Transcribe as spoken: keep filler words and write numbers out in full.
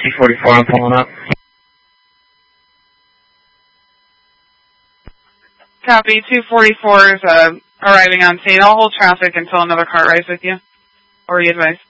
two forty-four, I'm pulling up. Copy, two forty-four is uh, arriving on scene. I'll hold traffic until another car arrives with you. Or you advise?